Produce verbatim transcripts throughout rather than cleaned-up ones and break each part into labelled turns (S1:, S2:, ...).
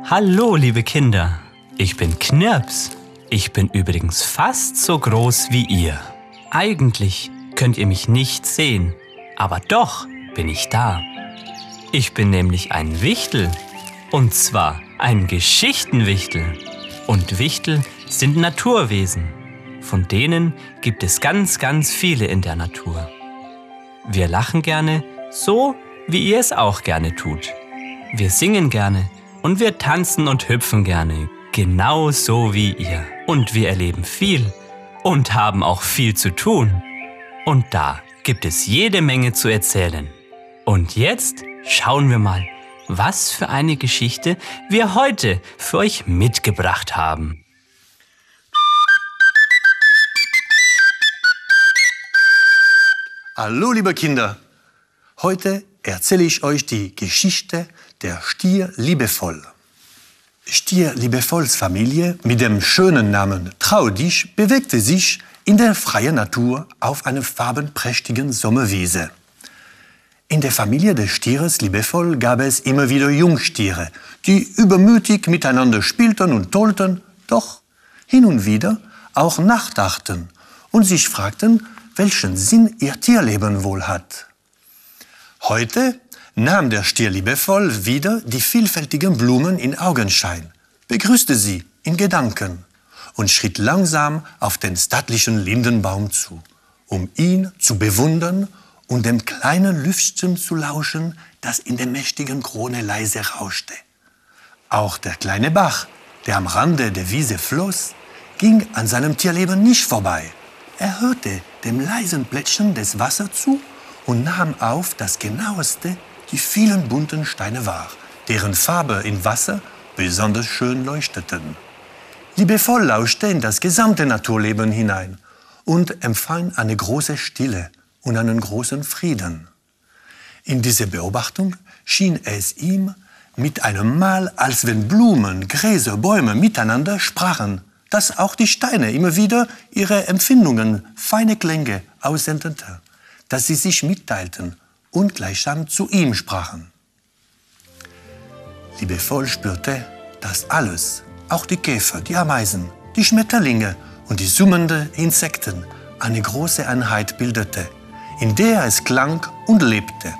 S1: Hallo, liebe Kinder. Ich bin Knirps. Ich bin übrigens fast so groß wie ihr. Eigentlich könnt ihr mich nicht sehen, aber doch bin ich da. Ich bin nämlich ein Wichtel. Und zwar ein Geschichtenwichtel. Und Wichtel sind Naturwesen. Von denen gibt es ganz, ganz viele in der Natur. Wir lachen gerne, so wie ihr es auch gerne tut. Wir singen gerne und wir tanzen und hüpfen gerne, genau so wie ihr. Und wir erleben viel und haben auch viel zu tun. Und da gibt es jede Menge zu erzählen. Und jetzt schauen wir mal, was für eine Geschichte wir heute für euch mitgebracht haben.
S2: Hallo, liebe Kinder. Heute erzähle ich euch die Geschichte der Stier Liebevoll. Stier Liebevolls Familie mit dem schönen Namen Traudisch bewegte sich in der freien Natur auf einer farbenprächtigen Sommerwiese. In der Familie des Stieres Liebevoll gab es immer wieder Jungstiere, die übermütig miteinander spielten und tollten, doch hin und wieder auch nachdachten und sich fragten, welchen Sinn ihr Tierleben wohl hat. Heute nahm der Stier Liebevoll wieder die vielfältigen Blumen in Augenschein, begrüßte sie in Gedanken und schritt langsam auf den stattlichen Lindenbaum zu, um ihn zu bewundern und dem kleinen Lüftchen zu lauschen, das in der mächtigen Krone leise rauschte. Auch der kleine Bach, der am Rande der Wiese floss, ging an seinem Tierleben nicht vorbei. Er hörte dem leisen Plätschern des Wassers zu und nahm auf das Genaueste die vielen bunten Steine wahr, deren Farbe im Wasser besonders schön leuchteten. Liebevoll lauschte in das gesamte Naturleben hinein und empfand eine große Stille und einen großen Frieden. In dieser Beobachtung schien es ihm mit einem Mal, als wenn Blumen, Gräser, Bäume miteinander sprachen, dass auch die Steine immer wieder ihre Empfindungen, feine Klänge aussendeten, dass sie sich mitteilten und gleichsam zu ihm sprachen. Liebevoll spürte, dass alles, auch die Käfer, die Ameisen, die Schmetterlinge und die summenden Insekten, eine große Einheit bildete, in der es klang und lebte.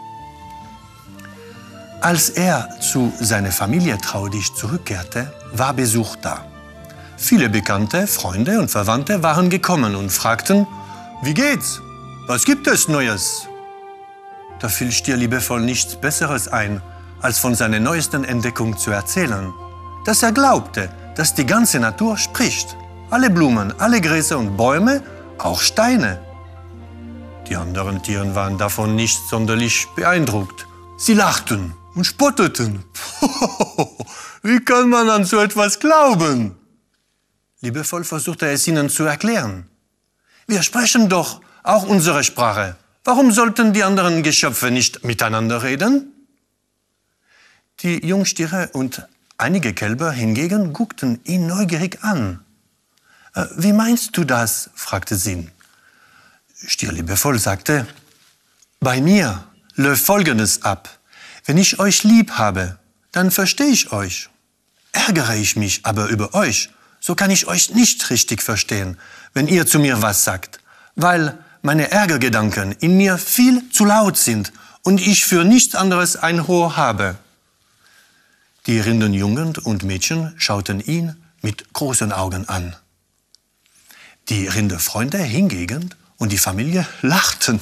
S2: Als er zu seiner Familie Traudisch zurückkehrte, war Besuch da. Viele Bekannte, Freunde und Verwandte waren gekommen und fragten, wie geht's? Was gibt es Neues? Da fiel Stier Liebevoll nichts Besseres ein, als von seiner neuesten Entdeckung zu erzählen. Dass er glaubte, dass die ganze Natur spricht. Alle Blumen, alle Gräser und Bäume, auch Steine. Die anderen Tiere waren davon nicht sonderlich beeindruckt. Sie lachten und spotteten. Wie kann man an so etwas glauben? Liebevoll versuchte es ihnen zu erklären. Wir sprechen doch auch unsere Sprache. Warum sollten die anderen Geschöpfe nicht miteinander reden? Die Jungstiere und einige Kälber hingegen guckten ihn neugierig an. Äh, wie meinst du das? Fragte sie. Stier Liebevoll sagte, bei mir läuft Folgendes ab. Wenn ich euch lieb habe, dann verstehe ich euch. Ärgere ich mich aber über euch, so kann ich euch nicht richtig verstehen, wenn ihr zu mir was sagt, weil meine Ärgergedanken in mir viel zu laut sind und ich für nichts anderes ein Ohr habe. Die Rindenjungen und Mädchen schauten ihn mit großen Augen an. Die Rinderfreunde hingegen und die Familie lachten.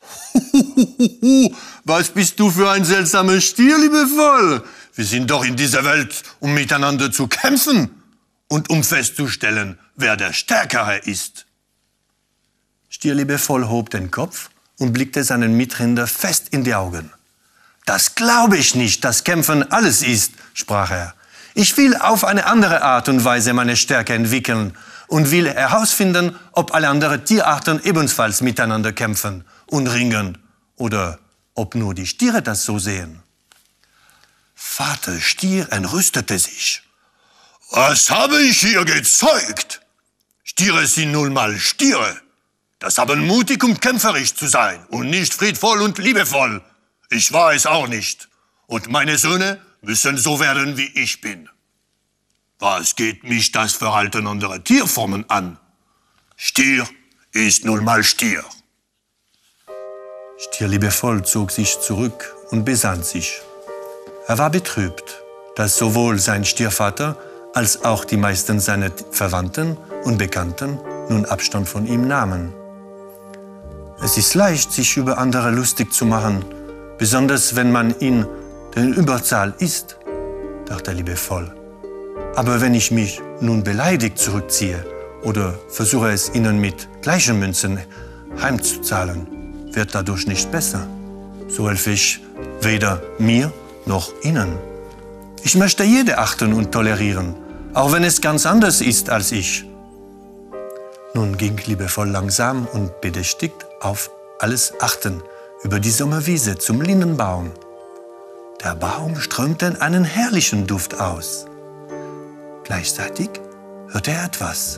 S2: Was bist du für ein seltsamer Stier, Liebevoll? Wir sind doch in dieser Welt, um miteinander zu kämpfen und um festzustellen, wer der Stärkere ist. Stier Liebevoll hob den Kopf und blickte seinen Mitrinder fest in die Augen. Das glaube ich nicht, dass Kämpfen alles ist, sprach er. Ich will auf eine andere Art und Weise meine Stärke entwickeln und will herausfinden, ob alle anderen Tierarten ebenfalls miteinander kämpfen und ringen oder ob nur die Stiere das so sehen. Vater Stier entrüstete sich. Was habe ich hier gezeugt? Stiere sind nun mal Stiere. Das haben mutig und kämpferisch zu sein und nicht friedvoll und liebevoll. Ich war es auch nicht. Und meine Söhne müssen so werden, wie ich bin. Was geht mich das Verhalten anderer Tierformen an? Stier ist nun mal Stier. Stier liebevoll zog sich zurück und besann sich. Er war betrübt, dass sowohl sein Stiervater als auch die meisten seiner Verwandten und Bekannten nun Abstand von ihm nahmen. Es ist leicht, sich über andere lustig zu machen, besonders wenn man in der Überzahl ist, dachte er liebevoll. Aber wenn ich mich nun beleidigt zurückziehe oder versuche es ihnen mit gleichen Münzen heimzuzahlen, wird dadurch nicht besser. So helfe ich weder mir noch ihnen. Ich möchte jede achten und tolerieren, auch wenn es ganz anders ist als ich. Nun ging liebevoll langsam und bedächtigt auf alles achten über die Sommerwiese zum Lindenbaum. Der Baum strömte einen herrlichen Duft aus. Gleichzeitig hörte er etwas.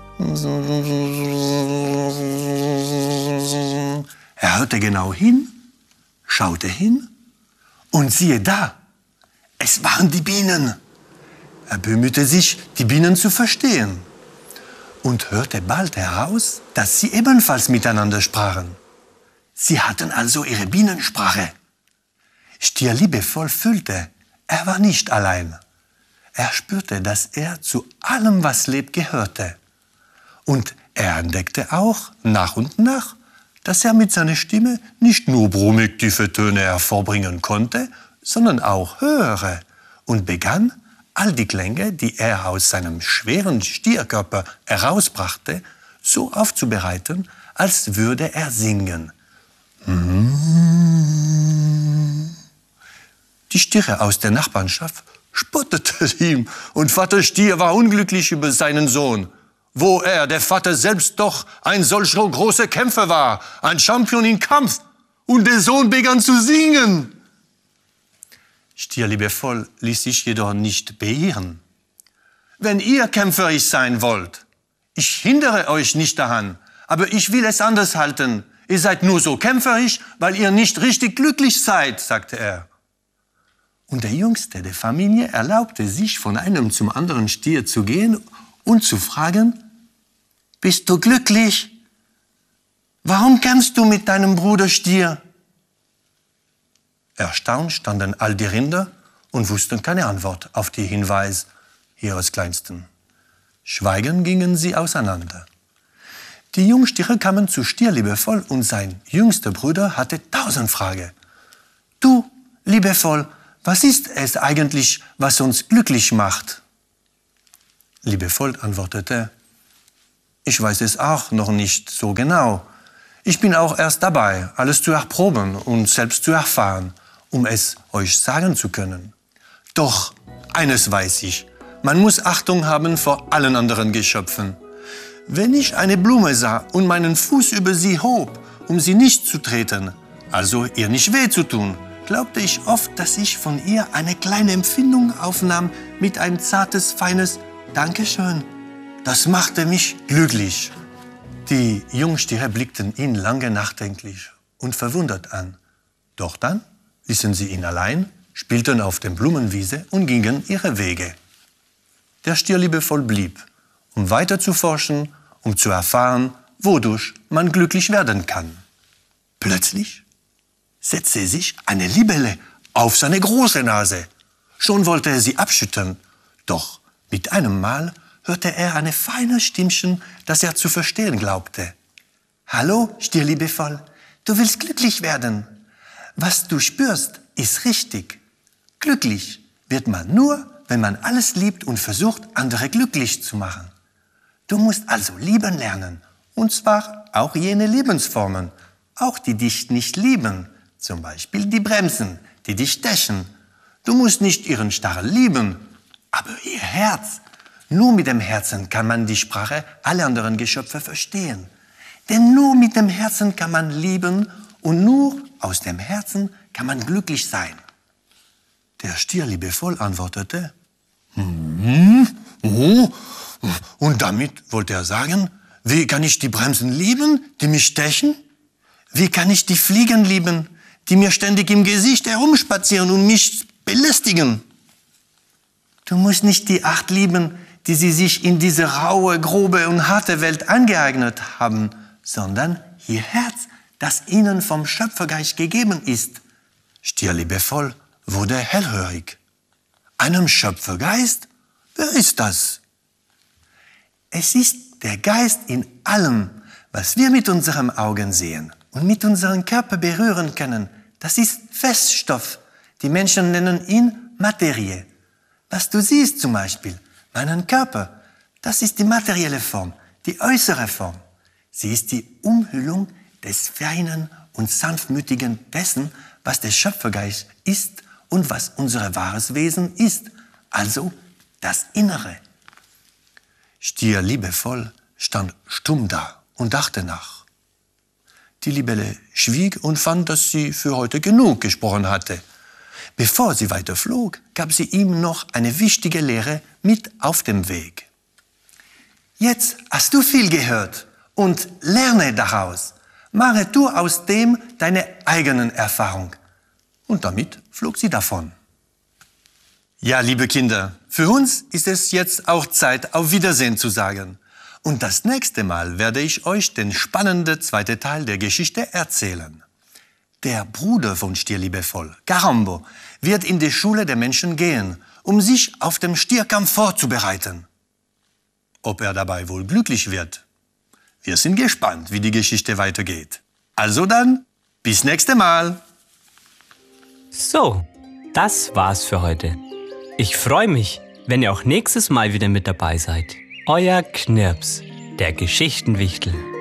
S2: Er hörte genau hin, schaute hin und siehe da, es waren die Bienen. Er bemühte sich, die Bienen zu verstehen und hörte bald heraus, dass sie ebenfalls miteinander sprachen. Sie hatten also ihre Bienensprache. Stier liebevoll fühlte, er war nicht allein. Er spürte, dass er zu allem, was lebt, gehörte. Und er entdeckte auch nach und nach, dass er mit seiner Stimme nicht nur brummig tiefe Töne hervorbringen konnte, sondern auch höhere und begann, all die Klänge, die er aus seinem schweren Stierkörper herausbrachte, so aufzubereiten, als würde er singen. Die Stiere aus der Nachbarschaft spotteten ihm und Vater Stier war unglücklich über seinen Sohn, wo er, der Vater selbst doch, ein solcher großer Kämpfer war, ein Champion im Kampf, und der Sohn begann zu singen. Stier liebevoll ließ sich jedoch nicht beirren. Wenn ihr kämpferisch sein wollt, ich hindere euch nicht daran, aber ich will es anders halten. Ihr seid nur so kämpferisch, weil ihr nicht richtig glücklich seid, sagte er. Und der Jüngste der Familie erlaubte sich, von einem zum anderen Stier zu gehen und zu fragen, bist du glücklich? Warum kämpfst du mit deinem Bruder Stier? Erstaunt standen all die Rinder und wussten keine Antwort auf die Hinweis ihres Kleinsten. Schweigend gingen sie auseinander. Die Jungstiere kamen zu Stier liebevoll und sein jüngster Bruder hatte tausend Fragen. Du, liebevoll, was ist es eigentlich, was uns glücklich macht? Liebevoll antwortete, ich weiß es auch noch nicht so genau. Ich bin auch erst dabei, alles zu erproben und selbst zu erfahren, um es euch sagen zu können. Doch eines weiß ich, man muss Achtung haben vor allen anderen Geschöpfen. Wenn ich eine Blume sah und meinen Fuß über sie hob, um sie nicht zu treten, also ihr nicht weh zu tun, glaubte ich oft, dass ich von ihr eine kleine Empfindung aufnahm mit ein zartes, feines Dankeschön. Das machte mich glücklich. Die Jungstiere blickten ihn lange nachdenklich und verwundert an. Doch dann ließen sie ihn allein, spielten auf der Blumenwiese und gingen ihre Wege. Der Stier liebevoll blieb, um weiter zu forschen, um zu erfahren, wodurch man glücklich werden kann. Plötzlich setzte sich eine Libelle auf seine große Nase. Schon wollte er sie abschütteln, doch mit einem Mal hörte er ein feines Stimmchen, das er zu verstehen glaubte. Hallo, Stier liebevoll, du willst glücklich werden. Was du spürst, ist richtig. Glücklich wird man nur, wenn man alles liebt und versucht, andere glücklich zu machen. Du musst also lieben lernen, und zwar auch jene Lebensformen, auch die dich nicht lieben, zum Beispiel die Bremsen, die dich stechen. Du musst nicht ihren Stachel lieben, aber ihr Herz. Nur mit dem Herzen kann man die Sprache aller anderen Geschöpfe verstehen. Denn nur mit dem Herzen kann man lieben und nur aus dem Herzen kann man glücklich sein. Der Stier liebevoll antwortete, hm, oh, und damit wollte er sagen, wie kann ich die Bremsen lieben, die mich stechen? Wie kann ich die Fliegen lieben, die mir ständig im Gesicht herumspazieren und mich belästigen. Du musst nicht die acht lieben, die sie sich in diese raue, grobe und harte Welt angeeignet haben, sondern ihr Herz, das ihnen vom Schöpfergeist gegeben ist. Stier liebevoll wurde hellhörig. Einem Schöpfergeist? Wer ist das? Es ist der Geist in allem, was wir mit unseren Augen sehen und mit unserem Körper berühren können. Das ist Feststoff. Die Menschen nennen ihn Materie. Was du siehst zum Beispiel, meinen Körper, das ist die materielle Form, die äußere Form. Sie ist die Umhüllung des Feinen und Sanftmütigen dessen, was der Schöpfergeist ist und was unser wahres Wesen ist, also das Innere. Stier liebevoll stand stumm da und dachte nach. Die Libelle schwieg und fand, dass sie für heute genug gesprochen hatte. Bevor sie weiter flog, gab sie ihm noch eine wichtige Lehre mit auf dem Weg. Jetzt hast du viel gehört und lerne daraus. Mache du aus dem deine eigenen Erfahrung. Und damit flog sie davon. Ja, liebe Kinder, für uns ist es jetzt auch Zeit, auf Wiedersehen zu sagen. Und das nächste Mal werde ich euch den spannenden zweiten Teil der Geschichte erzählen. Der Bruder von Stier liebevoll, Karambo, wird in die Schule der Menschen gehen, um sich auf den Stierkampf vorzubereiten. Ob er dabei wohl glücklich wird? Wir sind gespannt, wie die Geschichte weitergeht. Also dann, bis nächste Mal.
S1: So, das war's für heute. Ich freue mich, wenn ihr auch nächstes Mal wieder mit dabei seid. Euer Knirps, der Geschichtenwichtel.